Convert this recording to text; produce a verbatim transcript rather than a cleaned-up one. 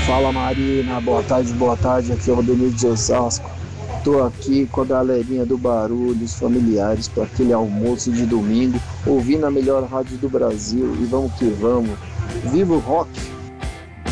Fala Marina, boa tarde, boa tarde, aqui é o Ademir de Osasco. Tô aqui com a galerinha do Barulho, os familiares, para aquele almoço de domingo, ouvindo a melhor rádio do Brasil e vamos que vamos. Viva o rock!